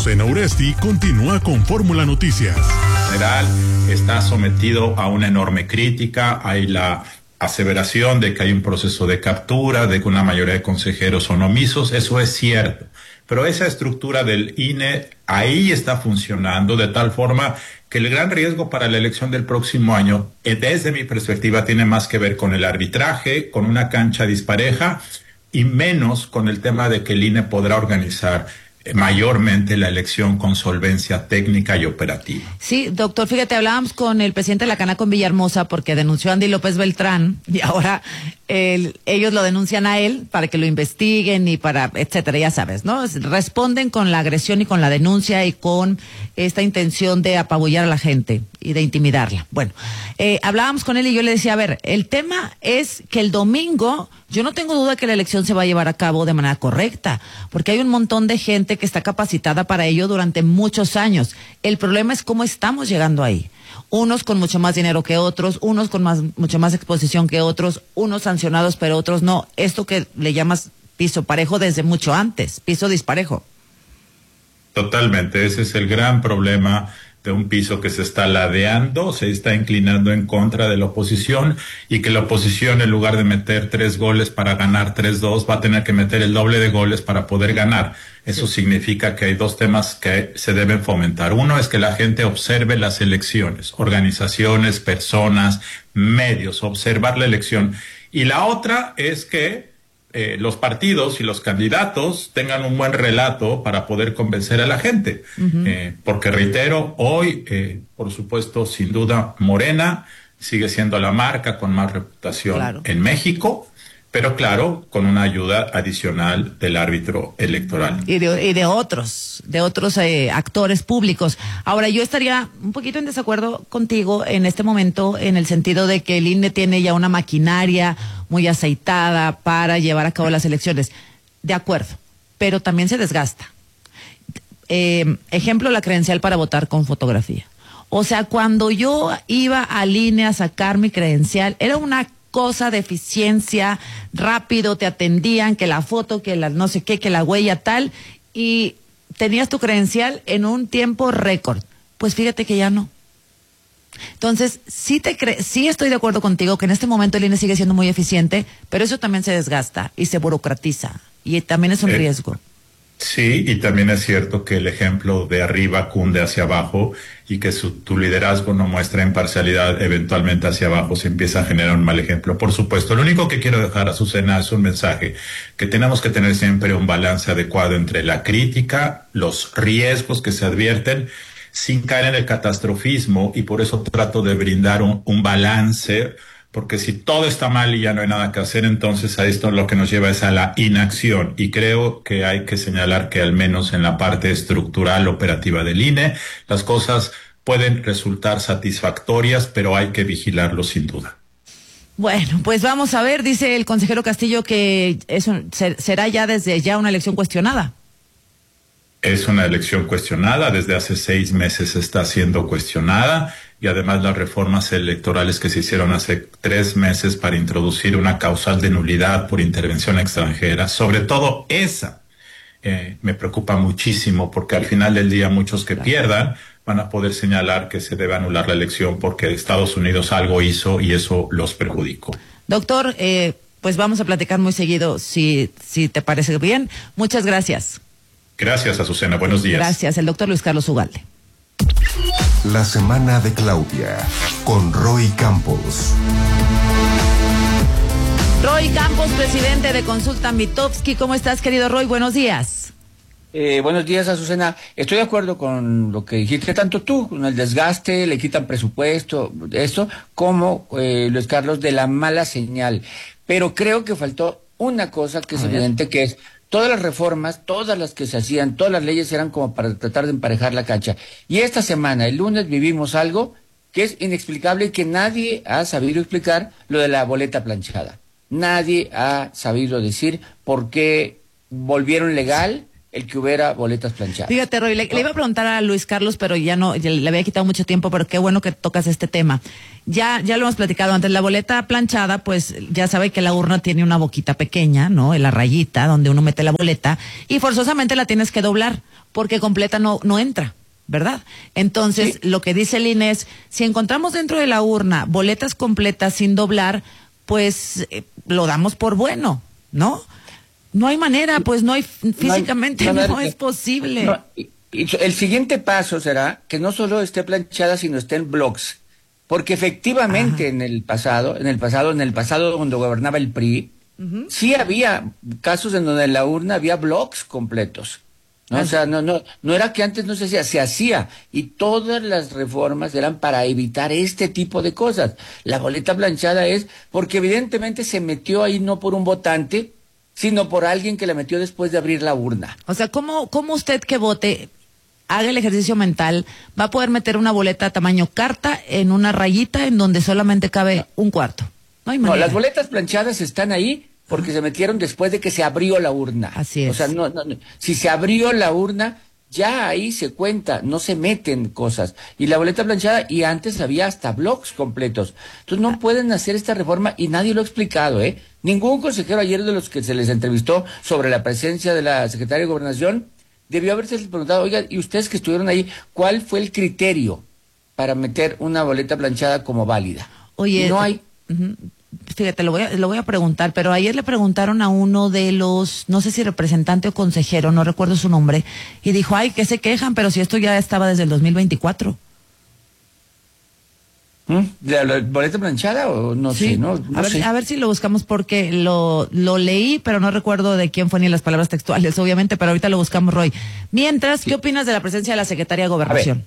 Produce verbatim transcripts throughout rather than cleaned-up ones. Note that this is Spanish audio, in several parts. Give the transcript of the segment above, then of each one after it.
Azucena Uresti continúa con Fórmula Noticias. General está sometido a una enorme crítica. Hay la aseveración de que hay un proceso de captura, de que una mayoría de consejeros son omisos. Eso es cierto. Pero esa estructura del I N E ahí está funcionando de tal forma que el gran riesgo para la elección del próximo año, eh, desde mi perspectiva, tiene más que ver con el arbitraje, con una cancha dispareja y menos con el tema de que el I N E podrá organizar mayormente la elección con solvencia técnica y operativa. Sí, doctor, fíjate, hablábamos con el presidente de la Canaco Villahermosa porque denunció a Andy López Beltrán y ahora el, ellos lo denuncian a él para que lo investiguen y para, etcétera, ya sabes, ¿no? Responden con la agresión y con la denuncia y con esta intención de apabullar a la gente y de intimidarla. Bueno, eh, hablábamos con él y yo le decía, a ver, el tema es que el domingo, yo no tengo duda que la elección se va a llevar a cabo de manera correcta, porque hay un montón de gente que está capacitada para ello durante muchos años. El problema es cómo estamos llegando ahí. Unos con mucho más dinero que otros, unos con más, mucho más exposición que otros, unos sancionados pero otros no. Esto que le llamas piso parejo desde mucho antes, piso disparejo. Totalmente, ese es el gran problema de un piso que se está ladeando, se está inclinando en contra de la oposición y que la oposición, en lugar de meter tres goles para ganar tres dos, va a tener que meter el doble de goles para poder ganar. Eso sí significa que hay dos temas que se deben fomentar. Uno es que la gente observe las elecciones, organizaciones, personas, medios, observar la elección. Y la otra es que Eh, los partidos y los candidatos tengan un buen relato para poder convencer a la gente. Uh-huh. Eh, porque reitero, hoy, eh, por supuesto, sin duda, Morena sigue siendo la marca con más reputación claro. en México, pero claro, con una ayuda adicional del árbitro electoral. Y de, y de otros, de otros eh, actores públicos. Ahora, yo estaría un poquito en desacuerdo contigo en este momento, en el sentido de que el I N E tiene ya una maquinaria muy aceitada para llevar a cabo las elecciones. De acuerdo, pero también se desgasta. Eh, ejemplo, la credencial para votar con fotografía. O sea, cuando yo iba al I N E a sacar mi credencial, era una cosa de eficiencia, rápido, te atendían, que la foto, que la no sé qué, que la huella tal, y tenías tu credencial en un tiempo récord. Pues fíjate que ya no. Entonces, sí, te cre- sí estoy de acuerdo contigo que en este momento el I N E sigue siendo muy eficiente, pero eso también se desgasta y se burocratiza, y también es un eh, riesgo. Sí, y también es cierto que el ejemplo de arriba cunde hacia abajo y que su, tu liderazgo no muestra imparcialidad, eventualmente hacia abajo se empieza a generar un mal ejemplo. Por supuesto, lo único que quiero dejar a Azucena es un mensaje, que tenemos que tener siempre un balance adecuado entre la crítica, los riesgos que se advierten, sin caer en el catastrofismo, y por eso trato de brindar un, un balance, porque si todo está mal y ya no hay nada que hacer, entonces a esto lo que nos lleva es a la inacción, y creo que hay que señalar que al menos en la parte estructural operativa del I N E, las cosas pueden resultar satisfactorias, pero hay que vigilarlo sin duda. Bueno, pues vamos a ver, dice el consejero Castillo que eso será ya desde ya una elección cuestionada. Es una elección cuestionada, desde hace seis meses está siendo cuestionada, y además las reformas electorales que se hicieron hace tres meses para introducir una causal de nulidad por intervención extranjera, sobre todo esa, eh, me preocupa muchísimo, porque al final del día muchos que pierdan van a poder señalar que se debe anular la elección porque Estados Unidos algo hizo y eso los perjudicó. Doctor, eh, pues vamos a platicar muy seguido, si, si te parece bien. Muchas gracias. Gracias, Azucena. Buenos días. Gracias. El doctor Luis Carlos Ugalde. La semana de Claudia, con Roy Campos. Roy Campos, presidente de Consulta Mitofsky. ¿Cómo estás, querido Roy? Buenos días. Eh, buenos días, Azucena. Estoy de acuerdo con lo que dijiste, tanto tú, con el desgaste, le quitan presupuesto, esto, como eh, Luis Carlos, de la mala señal. Pero creo que faltó una cosa que es evidente, que es todas las reformas, todas las que se hacían, todas las leyes eran como para tratar de emparejar la cancha. Y esta semana, el lunes, vivimos algo que es inexplicable y que nadie ha sabido explicar, lo de la boleta planchada. Nadie ha sabido decir por qué volvieron legal el que hubiera boletas planchadas. Fíjate, Roy, le, le iba a preguntar a Luis Carlos, pero ya no, ya le había quitado mucho tiempo, pero qué bueno que tocas este tema. Ya, ya lo hemos platicado antes, la boleta planchada, pues ya sabe que la urna tiene una boquita pequeña, ¿no? En la rayita donde uno mete la boleta, y forzosamente la tienes que doblar, porque completa no, no entra, ¿verdad? Entonces, sí. Lo que dice el I N E es, si encontramos dentro de la urna boletas completas sin doblar, pues eh, lo damos por bueno, ¿no? No hay manera, pues no hay, físicamente no, no, no, no es posible. No, y, y el siguiente paso será que no solo esté planchada, sino esté en blocks. Porque efectivamente Ajá. en el pasado, en el pasado, en el pasado cuando gobernaba el P R I, uh-huh. sí había casos en donde en la urna había blocks completos. ¿No? O sea, no, no, no era que antes no se hacía, se hacía. Y todas las reformas eran para evitar este tipo de cosas. La boleta planchada es porque evidentemente se metió ahí no por un votante, sino por alguien que la metió después de abrir la urna. O sea, ¿cómo, cómo usted que vote, haga el ejercicio mental, va a poder meter una boleta tamaño carta en una rayita en donde solamente cabe un cuarto? No hay manera. No, las boletas planchadas están ahí porque se metieron después de que se abrió la urna. Así es. O sea, no, no, no. Si se abrió la urna, ya ahí se cuenta, no se meten cosas. Y la boleta planchada, y antes había hasta bloques completos. Entonces no pueden hacer esta reforma y nadie lo ha explicado, ¿eh? Ningún consejero ayer de los que se les entrevistó sobre la presencia de la secretaria de Gobernación debió haberse preguntado, oiga, y ustedes que estuvieron ahí, ¿cuál fue el criterio para meter una boleta planchada como válida? Oye, no hay... Uh-huh. Fíjate, lo voy a, lo voy a preguntar, pero ayer le preguntaron a uno de los, no sé si representante o consejero, no recuerdo su nombre, y dijo, ay, que se quejan, pero si esto ya estaba desde el dos mil veinticuatro. ¿La, la boleta planchada o no sí. sé? No, no a, ver, sé. a ver si lo buscamos porque lo, lo leí, pero no recuerdo de quién fue ni las palabras textuales, obviamente, pero ahorita lo buscamos, Roy. Mientras, sí. ¿Qué opinas de la presencia de la Secretaría de Gobernación?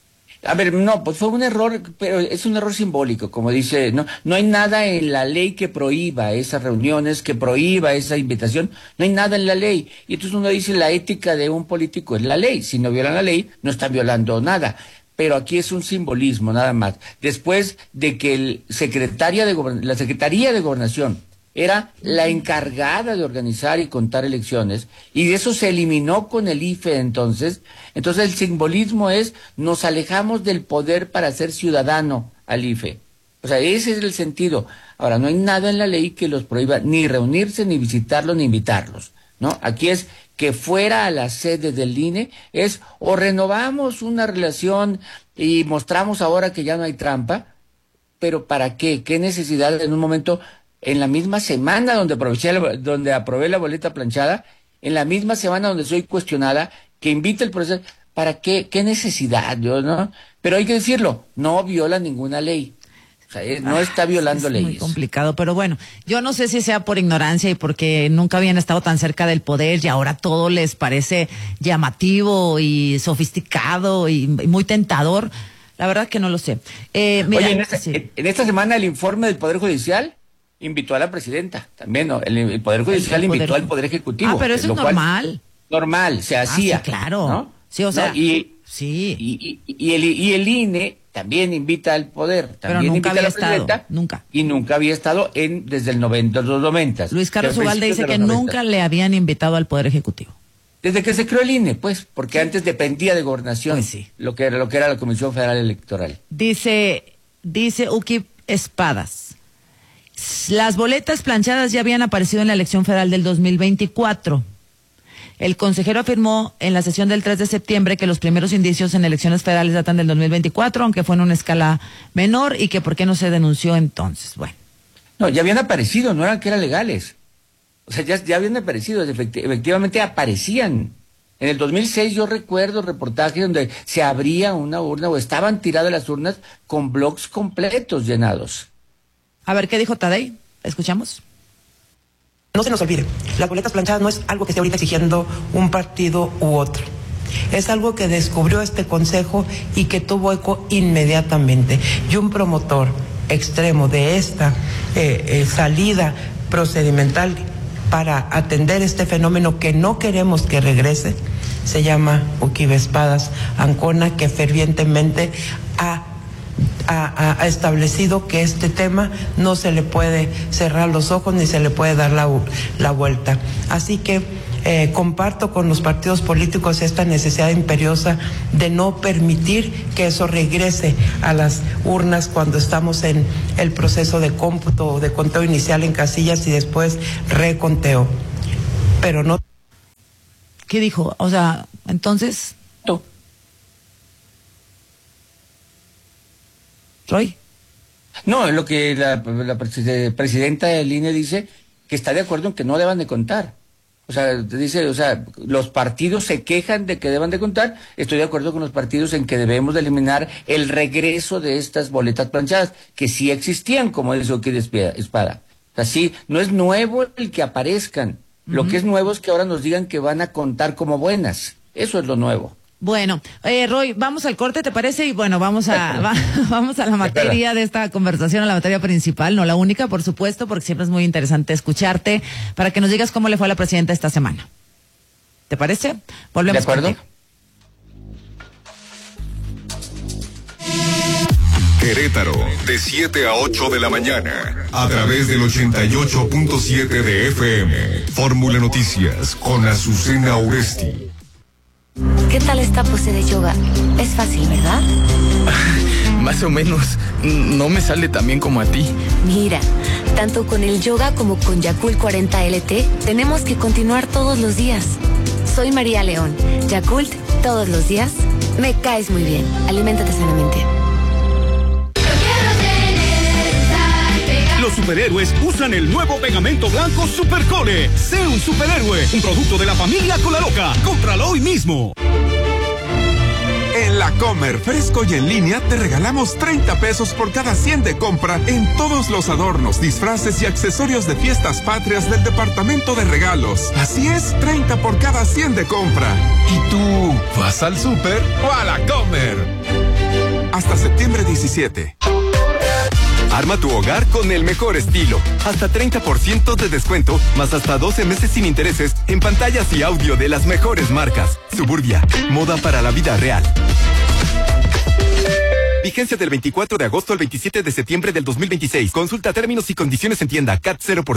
A ver, no, pues fue un error, pero es un error simbólico, como dice, no, no hay nada en la ley que prohíba esas reuniones, que prohíba esa invitación, no hay nada en la ley. Y entonces uno dice, la ética de un político es la ley, si no violan la ley, no están violando nada. Pero aquí es un simbolismo, nada más. Después de que el secretaria de Gobern- la Secretaría de Gobernación era la encargada de organizar y contar elecciones, y de eso se eliminó con el I F E entonces. Entonces el simbolismo es, nos alejamos del poder para ser ciudadano al I F E. O sea, ese es el sentido. Ahora, no hay nada en la ley que los prohíba ni reunirse, ni visitarlos, ni invitarlos, ¿no? Aquí es que fuera a la sede del I N E, es o renovamos una relación y mostramos ahora que ya no hay trampa, pero ¿para qué? ¿Qué necesidad en un momento... En la misma semana donde aproveché la, donde aprobé la boleta planchada, en la misma semana donde soy cuestionada, que invita el proceso, ¿para qué? ¿Qué necesidad? Yo, ¿no? Pero hay que decirlo, no viola ninguna ley. O sea, es, no está violando es leyes. Es muy complicado, pero bueno, yo no sé si sea por ignorancia y porque nunca habían estado tan cerca del poder y ahora todo les parece llamativo y sofisticado y, y muy tentador. La verdad que no lo sé. Eh, mira, Oye, en esta, sí. en esta semana el informe del Poder Judicial invitó a la presidenta, también, ¿no? El, el Poder Judicial el, el poder... invitó al Poder Ejecutivo. Ah, pero eso es normal. Normal, se hacía. Ah, sí, claro. ¿no? Sí, o sea, ¿no? y, sí. Y, y, y, el, y el I N E también invita al Poder, también pero nunca invita había a la presidenta. Estado, nunca. Y nunca había estado en desde el noventa, los noventas. Luis Carlos Ugalde dice que nunca le habían invitado al Poder Ejecutivo. Desde que se creó el I N E, pues, porque sí. Antes dependía de Gobernación, pues sí. lo que era lo que era la Comisión Federal Electoral. Dice, dice Uki Espadas. Las boletas planchadas ya habían aparecido en la elección federal del dos mil veinticuatro. El consejero afirmó en la sesión del tres de septiembre que los primeros indicios en elecciones federales datan del dos mil veinticuatro, aunque fue en una escala menor, y que por qué no se denunció entonces. Bueno. No, ya habían aparecido, no eran que eran legales. O sea, ya, ya habían aparecido, efecti- efectivamente aparecían. En el dos mil seis yo recuerdo reportajes donde se abría una urna o estaban tiradas las urnas con bloques completos llenados. A ver, ¿qué dijo Tadei? ¿Escuchamos? No se nos olvide, las boletas planchadas no es algo que esté ahorita exigiendo un partido u otro. Es algo que descubrió este consejo y que tuvo eco inmediatamente. Y un promotor extremo de esta eh, eh, salida procedimental para atender este fenómeno que no queremos que regrese, se llama Uki Espadas Ancona, que fervientemente ha Ha, ha establecido que este tema no se le puede cerrar los ojos ni se le puede dar la, la vuelta. Así que eh, comparto con los partidos políticos esta necesidad imperiosa de no permitir que eso regrese a las urnas cuando estamos en el proceso de cómputo, de conteo inicial en casillas y después reconteo. Pero no. ¿Qué dijo? O sea, entonces... No. ¿Roy? No, es lo que la, la presidenta del I N E dice, que está de acuerdo en que no deban de contar. O sea, dice, o sea, los partidos se quejan de que deban de contar. Estoy de acuerdo con los partidos en que debemos de eliminar el regreso de estas boletas planchadas, que sí existían, como dice Oquid Espada. O sea, sí, no es nuevo el que aparezcan. Uh-huh. Lo que es nuevo es que ahora nos digan que van a contar como buenas. Eso es lo nuevo. Bueno, eh, Roy, vamos al corte, ¿te parece? Y bueno, vamos a va, vamos a la materia de esta conversación, a la materia principal, no la única, por supuesto, porque siempre es muy interesante escucharte, para que nos digas cómo le fue a la presidenta esta semana. ¿Te parece? Volvemos. ¿De acuerdo? Contigo. Querétaro, de siete a ocho de la mañana, a través del ochenta y ocho punto siete de F M. Fórmula Noticias con Azucena Oresti. ¿Qué tal esta pose de yoga? Es fácil, ¿verdad? Más o menos. No me sale tan bien como a ti. Mira, tanto con el yoga como con Yakult cuarenta L T, tenemos que continuar todos los días. Soy María León. Yakult, todos los días. Me caes muy bien. Aliméntate sanamente. Los superhéroes usan el nuevo pegamento blanco Supercole. Sé un superhéroe, un producto de la familia Colaloca. Cómpralo hoy mismo. En La Comer, fresco y en línea, te regalamos treinta pesos por cada cien de compra en todos los adornos, disfraces y accesorios de fiestas patrias del departamento de regalos. Así es, treinta por cada cien de compra. ¿Y tú vas al súper o a La Comer? Hasta septiembre diecisiete. Arma tu hogar con el mejor estilo. Hasta treinta por ciento de descuento, más hasta doce meses sin intereses en pantallas y audio de las mejores marcas. Suburbia, moda para la vida real. Vigencia del veinticuatro de agosto al veintisiete de septiembre del dos mil veintiséis. Consulta términos y condiciones en tienda. C A T cero por ciento.